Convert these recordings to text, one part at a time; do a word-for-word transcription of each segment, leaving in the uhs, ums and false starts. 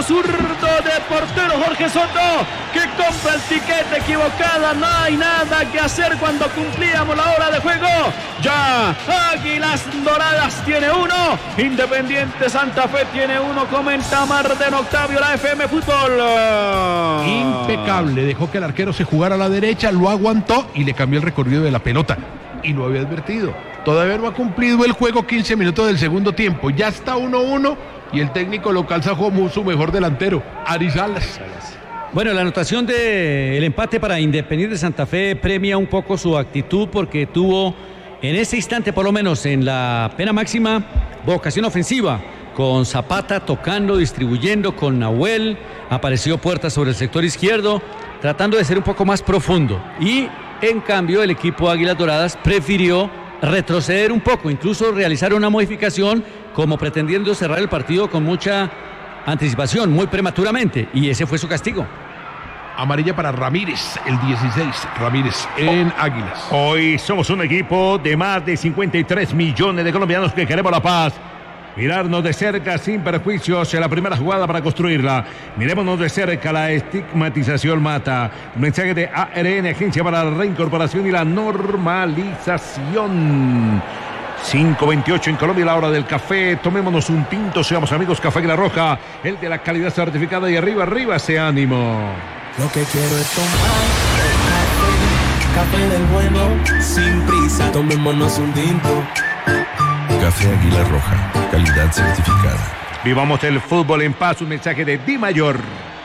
zurdo de portero Jorge Soto, que compra el tiquete equivocada. No hay nada que hacer cuando cumplíamos la hora de juego. Ya Águilas Doradas tiene uno, Independiente Santa Fe tiene uno. Comenta Marden Octavio, la F M Fútbol. Impecable, dejó que el arquero se jugara a la derecha, lo aguantó y le cambió el recorrido de la pelota. Y lo había advertido. Todavía no ha cumplido el juego quince minutos del segundo tiempo. Ya está uno uno y el técnico local sacó su mejor delantero, Ari Salas. Bueno, la anotación del empate para Independiente Santa Fe premia un poco su actitud, porque tuvo en ese instante, por lo menos en la pena máxima, vocación ofensiva, con Zapata tocando, distribuyendo, con Nahuel, apareció Puerta sobre el sector izquierdo, tratando de ser un poco más profundo. Y en cambio el equipo Águilas Doradas prefirió retroceder un poco, incluso realizar una modificación, como pretendiendo cerrar el partido con mucha anticipación, muy prematuramente, y ese fue su castigo. Amarilla para Ramírez, el dieciséis, Ramírez en Águilas. Hoy somos un equipo de más de cincuenta y tres millones de colombianos que queremos la paz. Mirarnos de cerca sin perjuicios en la primera jugada para construirla. Mirémonos de cerca, la estigmatización mata. Mensaje de A R N, Agencia para la Reincorporación y la Normalización. cinco veintiocho en Colombia, la hora del café. Tomémonos un tinto, seamos amigos. Café Águila Roja, el de la calidad certificada. Y arriba, arriba ese ánimo. Lo que quiero es tomar café, café del bueno, sin prisa. Tomémonos un tinto. Café Águila Roja, calidad certificada. Vivamos el fútbol en paz. Un mensaje de Di Mayor.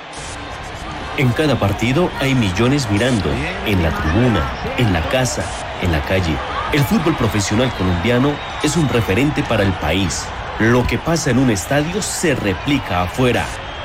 En cada partido hay millones mirando, en la tribuna, en la casa, en la calle. El fútbol profesional colombiano es un referente para el país. Lo que pasa en un estadio se replica afuera.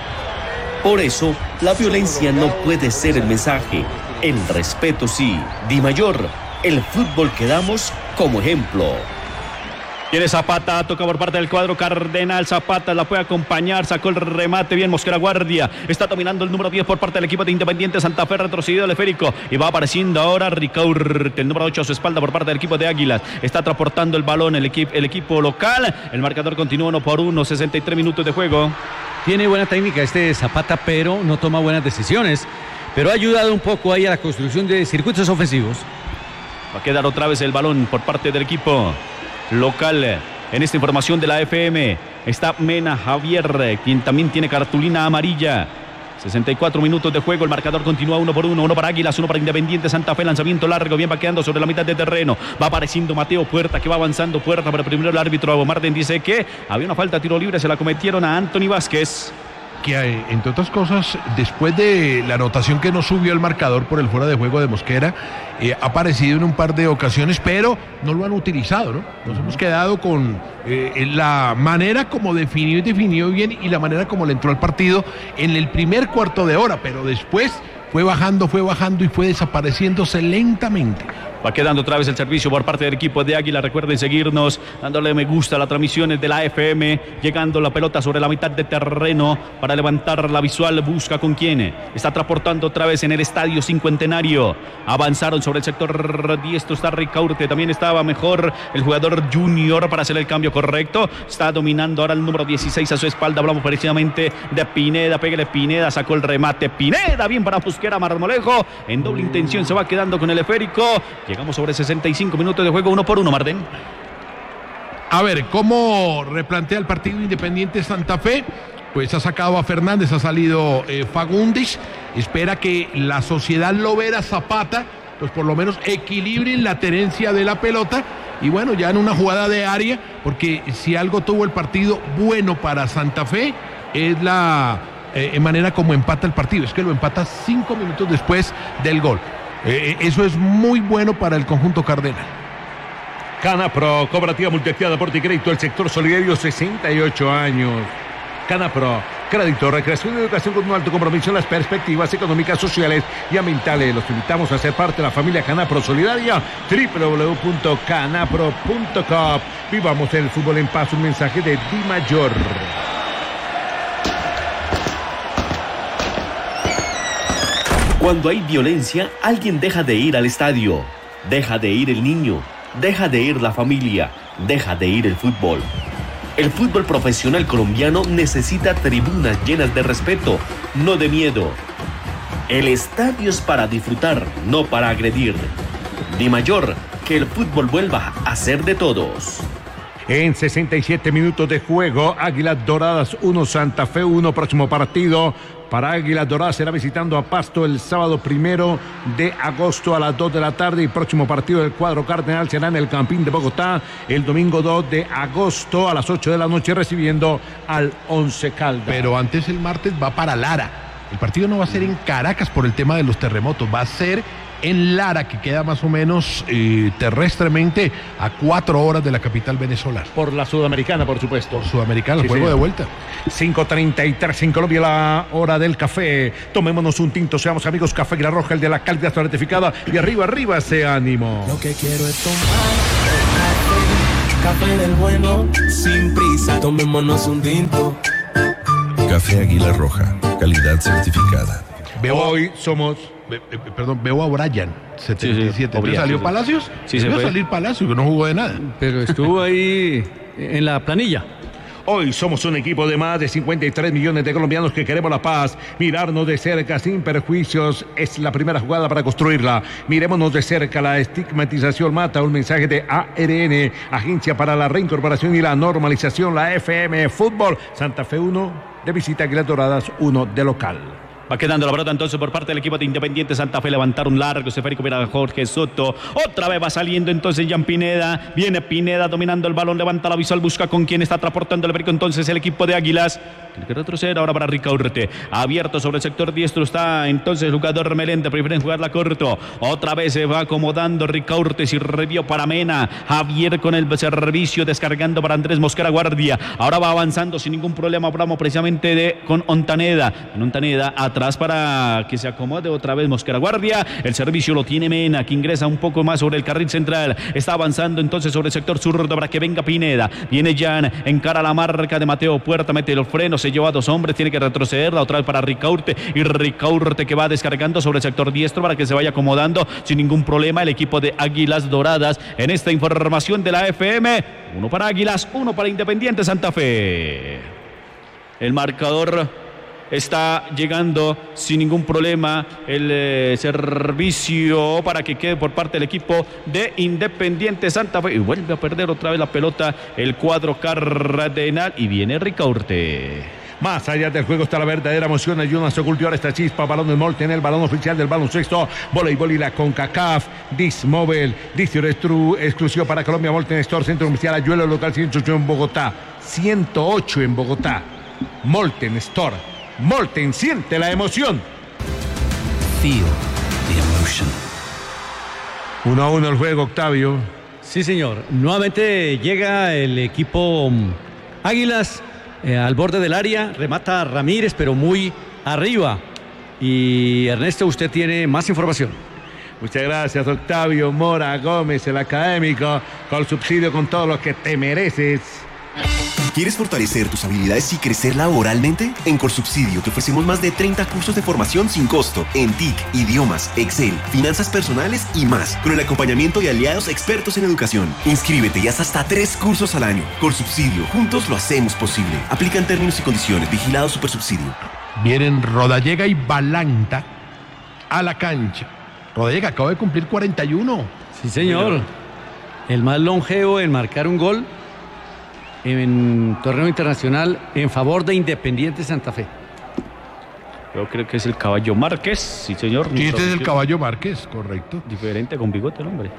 Por eso, la violencia no puede ser el mensaje. El respeto sí. Di Mayor, el fútbol que damos como ejemplo. Tiene Zapata, toca por parte del cuadro Cardenal. Zapata la puede acompañar, sacó el remate bien Mosquera Guardia. Está dominando el número diez por parte del equipo de Independiente Santa Fe, retrocedido el esférico. Y va apareciendo ahora Ricaurte, el número ocho a su espalda por parte del equipo de Águilas. Está transportando el balón el, equipo, el equipo local. El marcador continúa uno por uno, sesenta y tres minutos de juego. Tiene buena técnica este Zapata, pero no toma buenas decisiones. Pero ha ayudado un poco ahí a la construcción de circuitos ofensivos. Va a quedar otra vez el balón por parte del equipo local. En esta información de la F M está Mena Javier, quien también tiene cartulina amarilla. sesenta y cuatro minutos de juego, el marcador continúa uno por uno, uno para Águilas, uno para Independiente Santa Fe, lanzamiento largo, bien va quedando sobre la mitad de terreno, va apareciendo Mateo Puerta, que va avanzando Puerta, pero primero el árbitro Marden dice que había una falta de tiro libre, se la cometieron a Anthony Vázquez. Que entre otras cosas, después de la anotación que no subió el marcador por el fuera de juego de Mosquera, eh, ha aparecido en un par de ocasiones, pero no lo han utilizado, ¿no? Nos hemos quedado con eh, la manera como definió y definió bien y la manera como le entró al partido en el primer cuarto de hora, pero después fue bajando, fue bajando y fue desapareciéndose lentamente. Va quedando otra vez el servicio por parte del equipo de Águila. Recuerden seguirnos, dándole me gusta a las transmisiones de la F M. Llegando la pelota sobre la mitad de terreno para levantar la visual. Busca con quién. Está transportando otra vez en el Estadio Cincuentenario. Avanzaron sobre el sector diestro. Está Ricaurte. También estaba mejor el jugador Junior para hacer el cambio correcto. Está dominando ahora el número dieciséis a su espalda. Hablamos precisamente de Pineda. Pégale Pineda. Sacó el remate. Pineda. Bien para Mosquera. Marmolejo. En doble intención se va quedando con el esférico. Llegamos sobre sesenta y cinco minutos de juego, uno por uno, Marden. A ver, ¿cómo replantea el partido Independiente Santa Fe? Pues ha sacado a Fernández, ha salido eh, Fagundes. Espera que la Sociedad Lovera Zapata, pues por lo menos equilibren la tenencia de la pelota. Y bueno, ya en una jugada de área, porque si algo tuvo el partido bueno para Santa Fe, es la eh, manera como empata el partido. Es que lo empata cinco minutos después del gol. Eh, eso es muy bueno para el conjunto cardenal. Canapro, cooperativa multiactiva, deporte y crédito, el sector solidario, sesenta y ocho años. Canapro, crédito, recreación y educación con un alto compromiso en las perspectivas económicas, sociales y ambientales. Los invitamos a ser parte de la familia Canapro Solidaria, doble u doble u doble u punto canapro punto com. Vivamos el fútbol en paz, un mensaje de Di Mayor. Cuando hay violencia, alguien deja de ir al estadio. Deja de ir el niño. Deja de ir la familia. Deja de ir el fútbol. El fútbol profesional colombiano necesita tribunas llenas de respeto, no de miedo. El estadio es para disfrutar, no para agredir. Di Mayor, que el fútbol vuelva a ser de todos. En sesenta y siete minutos de juego, Águilas Doradas uno, Santa Fe uno. Próximo partido para Águilas Doradas será visitando a Pasto el sábado primero de agosto a las dos de la tarde. Y próximo partido del cuadro cardenal será en el Campín de Bogotá el domingo dos de agosto a las ocho de la noche, recibiendo al Once Caldas. Pero antes, el martes, va para Lara. El partido no va a ser en Caracas por el tema de los terremotos, va a ser en Lara, que queda más o menos eh, terrestremente a cuatro horas de la capital venezolana. Por la Sudamericana, por supuesto. Por Sudamericana, Sí, juego señor. de vuelta. cinco treinta y tres en Colombia, la hora del café. Tomémonos un tinto, seamos amigos. Café Águila Roja, el de la calidad certificada. Y arriba, arriba ese ánimo. Lo que quiero es tomar café, café del bueno, sin prisa. Tomémonos un tinto. Café Águila Roja, calidad certificada. Veo, Hoy somos... ve- ve- perdón, veo a Brian, setenta y siete. Sí, sí, ¿Entonces O'Brien, salió sí, sí. Palacios? Sí, se Debió fue. salir Palacios, que no jugó de nada. Pero estuvo ahí en la planilla. Hoy somos un equipo de más de cincuenta y tres millones de colombianos que queremos la paz. Mirarnos de cerca sin perjuicios es la primera jugada para construirla. Mirémonos de cerca. La estigmatización mata. Un mensaje de A R N, Agencia para la Reincorporación y la Normalización, la F M Fútbol. Santa Fe uno, de visita. Águilas Doradas uno, de local. Va quedando la pelota entonces por parte del equipo de Independiente Santa Fe. Levantar un largo esférico para Jorge Soto. Otra vez va saliendo entonces Jan Pineda. Viene Pineda dominando el balón. Levanta la visual. Busca con quién está transportando el esférico entonces el equipo de Águilas. Tiene que retroceder ahora para Ricaurte. Abierto sobre el sector diestro está entonces el jugador Melende. Prefieren jugarla corto. Otra vez se va acomodando Ricaurte. Sirvió para Mena. Javier con el servicio descargando para Andrés Mosquera Guardia. Ahora va avanzando sin ningún problema. Hablamos precisamente de con Ontaneda. En Ontaneda atrás para que se acomode otra vez Mosquera Guardia. El servicio lo tiene Mena, que ingresa un poco más sobre el carril central. Está avanzando entonces sobre el sector zurdo para que venga Pineda. Viene Jan, encara la marca de Mateo Puerta, mete los frenos, se lleva a dos hombres, tiene que retrocederla otra vez para Ricaurte. Y Ricaurte que va descargando sobre el sector diestro para que se vaya acomodando sin ningún problema el equipo de Águilas Doradas. En esta información de la F M, uno para Águilas, uno para Independiente Santa Fe. El marcador está llegando sin ningún problema el eh, servicio para que quede por parte del equipo de Independiente Santa Fe. Y vuelve a perder otra vez la pelota el cuadro cardenal. Y viene Ricaurte. Más allá del juego está la verdadera emoción. Ayúdanos a cultivar esta chispa. Balón de Molten, el balón oficial del baloncesto, voleibol y la CONCACAF. Dismobile, Distro exclusivo para Colombia. Molten Store, centro comercial Ayuelo, local ciento ocho en Bogotá. ciento ocho en Bogotá. Molten Store. Molten, siente la emoción. Feel the emotion. Uno a uno el juego, Octavio. Sí, señor. Nuevamente llega el equipo um, Águilas eh, al borde del área. Remata Ramírez, pero muy arriba. Y Ernesto, usted tiene más información. Muchas gracias, Octavio Mora Gómez, el académico, con subsidio con todo lo que te mereces. ¿Quieres fortalecer tus habilidades y crecer laboralmente? En Corsubsidio te ofrecemos más de treinta cursos de formación sin costo en T I C, idiomas, Excel, finanzas personales y más, con el acompañamiento de aliados expertos en educación. Inscríbete y haz hasta tres cursos al año. Corsubsidio, juntos lo hacemos posible. Aplican términos y condiciones. Vigilado Supersubsidio. Vienen Rodallega y Balanta a la cancha. Rodallega acaba de cumplir cuarenta y uno. Sí, señor. El más longevo en marcar un gol en torneo internacional en favor de Independiente Santa Fe. Yo creo que es el Caballo Márquez, sí señor. Sí, este es el Caballo Márquez, correcto. Diferente, con bigote el hombre.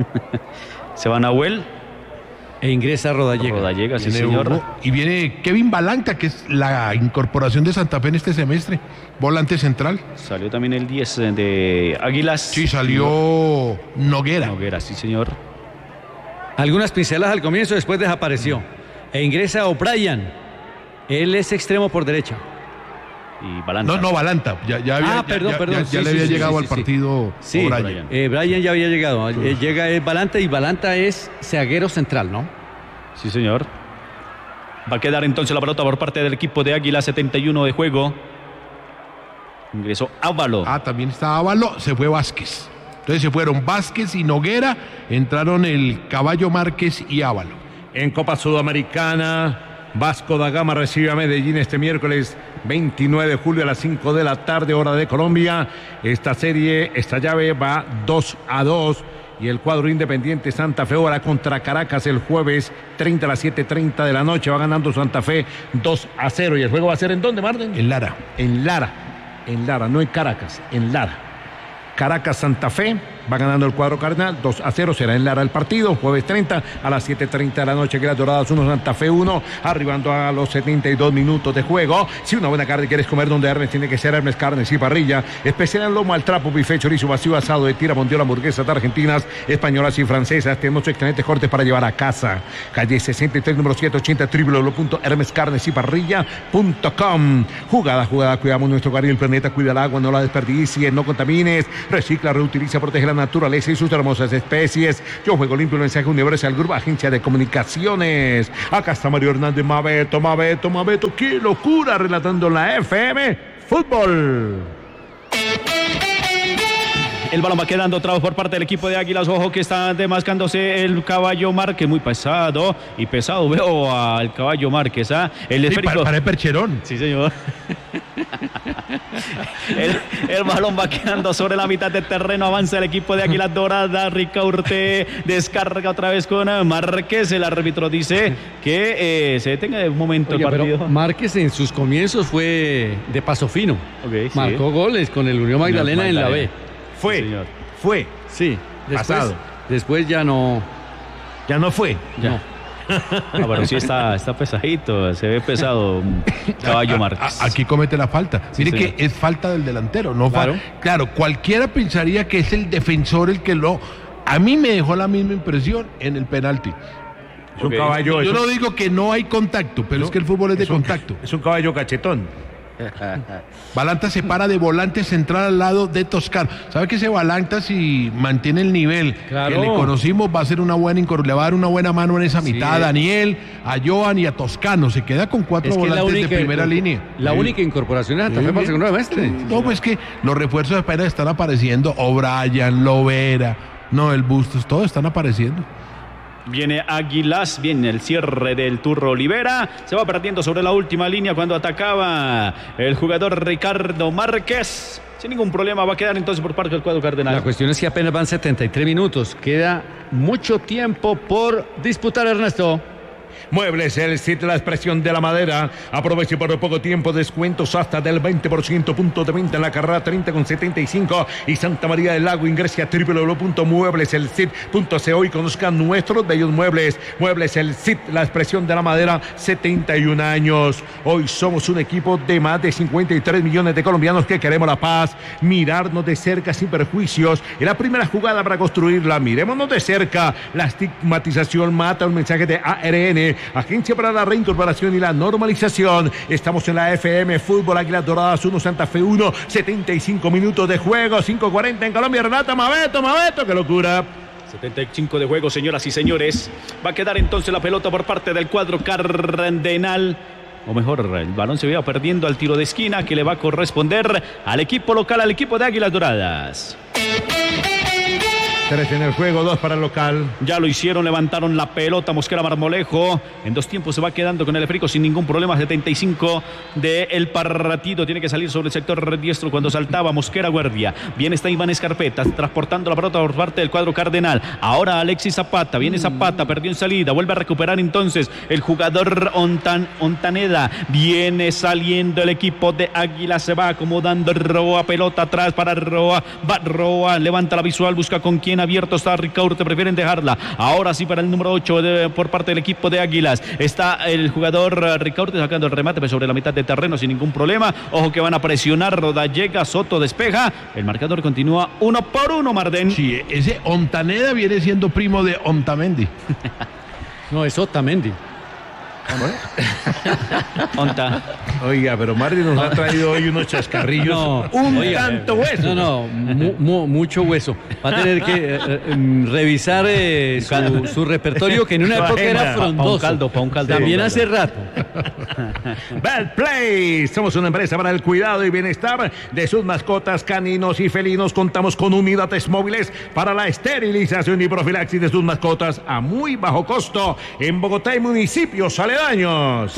Se va Nahuel. E ingresa Rodallega. Rodallega, sí Viene señor. Hugo, y viene Kevin Balanta, que es la incorporación de Santa Fe en este semestre. Volante central. Salió también el diez de Águilas. Sí, salió Noguera. Noguera, sí señor. Algunas pinceladas al comienzo, después desapareció. E ingresa O'Brien. Él es extremo por derecha. Y Balanta. No, no, Balanta. Ya, ya, había, Ah, perdón, ya, perdón. ya, ya Sí, le sí, había sí, llegado sí, al sí, sí. partido Sí, O'Brien. eh, Brian ya había llegado. Eh, llega el Balanta y Balanta es zaguero central, ¿no? Sí señor. Va a quedar entonces la pelota por parte del equipo de Águila, setenta y uno de juego. Ingresó Ávalo. Ah, también está Ávalo, se fue Vázquez. Entonces se fueron Vázquez y Noguera, entraron el Caballo Márquez y Ávalo. En Copa Sudamericana, Vasco da Gama recibe a Medellín este miércoles veintinueve de julio a las cinco de la tarde, hora de Colombia. Esta serie, esta llave va dos a dos. Y el cuadro Independiente Santa Fe ahora contra Caracas el jueves treinta a las siete y treinta de la noche. Va ganando Santa Fe dos a cero. ¿Y el juego va a ser en dónde, Marden? En Lara. En Lara. En Lara, no en Caracas, en Lara. Caracas Santa Fe, va ganando el cuadro cardenal, dos a cero, será en Lara el partido, jueves treinta a las siete y treinta de la noche, Águilas Doradas uno, Santa Fe uno, arribando a los setenta y dos minutos de juego. Si una buena carne quieres comer donde Hermes, tiene que ser Hermes Carnes y Parrilla, especial en lomo al trapo, bife, chorizo vacío, asado de tira, mondiola, hamburguesas argentinas, españolas y francesas. Tenemos excelentes cortes para llevar a casa. Calle sesenta y tres, número setecientos ochenta, w w w punto hermes carnes y parrilla punto com. Jugada, jugada, cuidamos nuestro hogar y el planeta, cuida el agua, no la desperdicies, no contamines, recicla, reutiliza, protege la naturaleza y sus hermosas especies. Yo juego limpio, el mensaje Universal Group, agencia de comunicaciones. Acá está Mario Hernández, Mabeto, Mabeto, Mabeto, qué locura, relatando la F M Fútbol. El balón va quedando otra vez por parte del equipo de Águilas. Ojo que está demascándose el Caballo Márquez, muy pesado y pesado veo al Caballo Márquez. ¿ah? El Sí, esférico... para, para el percherón. Sí, señor. el, el balón va quedando sobre la mitad del terreno. Avanza el equipo de Águilas Doradas. Ricaurte descarga otra vez con Márquez. El árbitro dice que eh, se detenga de un momento. Oiga, el partido. pero Márquez en sus comienzos fue de paso fino. Okay, sí. Marcó goles con el Unión Magdalena, Magdalena. en la B. Fue, Sí, fue, Sí, después, Pasado. después ya no. ya no fue. Ya. No. Ah, pero sí está, está pesadito, se ve pesado Caballo Márquez. A- aquí comete la falta. Sí, Mire señor. que es falta del delantero, no fa- Claro. Claro, cualquiera pensaría que es el defensor el que lo. A mí me dejó la misma impresión en el penalti. Es un Ok. caballo. Yo es no un- digo que no hay contacto, pero es que el fútbol es de es un- contacto. Es un caballo cachetón. Balanta se para de volante central al lado de Toscano. ¿Sabe que ese Balanta, si mantiene el nivel Claro. que le conocimos, va a ser una buena incor- le va a dar una buena mano en esa Sí. mitad a Daniel, a Johan y a Toscano? Se queda con cuatro Es que es la volantes única, de primera línea. La Sí. única incorporación de Santa Sí, Fe para el bien. segundo semestre. No, pues que los refuerzos apenas están apareciendo. O'Brien, Lovera, no, el Bustos, todos están apareciendo. Viene Águilas, viene el cierre del Turro Olivera, se va perdiendo sobre la última línea cuando atacaba el jugador Ricardo Márquez. Sin ningún problema va a quedar entonces por parte del cuadro cardenal. La cuestión es que apenas van setenta y tres minutos. Queda mucho tiempo por disputar, Ernesto. Muebles, el sitio, la expresión de la madera. Aproveche por poco tiempo descuentos hasta del veinte por ciento. Punto de venta en la carrera treinta con setenta y cinco y Santa María del Lago. Ingrese a w w w punto muebles el cid punto co y conozca nuestros bellos muebles. Muebles el Cid, la expresión de la madera, setenta y un años. Hoy somos un equipo de más de cincuenta y tres millones de colombianos que queremos la paz, mirarnos de cerca sin perjuicios. En la primera jugada para construirla, mirémonos de cerca. La estigmatización mata, un mensaje de A R N, Agencia para la Reincorporación y la Normalización. Estamos en la F M Fútbol, Águilas Doradas uno, Santa Fe uno, setenta y cinco minutos de juego, cinco cuarenta en Colombia. Renata, Mabeto, Mabeto, qué locura. setenta y cinco de juego, señoras y señores. Va a quedar entonces la pelota por parte del cuadro cardenal. O mejor, el balón se veía perdiendo al tiro de esquina que le va a corresponder al equipo local, al equipo de Águilas Doradas. Tres en el juego, dos para el local. Ya lo hicieron, levantaron la pelota Mosquera Marmolejo. En dos tiempos se va quedando con el esférico sin ningún problema. setenta y cinco del partido. Tiene que salir sobre el sector diestro cuando saltaba Mosquera Guardia. Bien está Iván Escarpeta transportando la pelota por parte del cuadro cardenal. Ahora Alexis Zapata. Viene Zapata, perdió en salida. Vuelve a recuperar entonces el jugador Ontan, Ontaneda. Viene saliendo el equipo de Águila. Se va acomodando Roa. Pelota atrás para Roa. Va Roa. Levanta la visual. Busca con quién. Abierto está Ricaurte, prefieren dejarla. Ahora sí para el número ocho de, por parte del equipo de Águilas. Está el jugador uh, Ricaurte sacando el remate pero sobre la mitad de terreno sin ningún problema. Ojo que van a presionar. Roda llega, Soto despeja. El marcador continúa uno por uno, Marden. Sí, ese Ontaneda viene siendo primo de Ontamendi. No, es Otamendi. Onta. Oiga, pero Marty nos ha traído hoy unos chascarrillos No, un oiga, tanto hueso. No, no, mu- mu- mucho hueso. Va a tener que eh, eh, revisar eh, su, su repertorio, que en una Su época era agenda. frondoso. Pa' un caldo, pa' un caldo. También Sí, hace rato. Betplay, somos una empresa para el cuidado y bienestar de sus mascotas caninos y felinos. Contamos con unidades móviles para la esterilización y profilaxis de sus mascotas a muy bajo costo en Bogotá y municipios aledaños.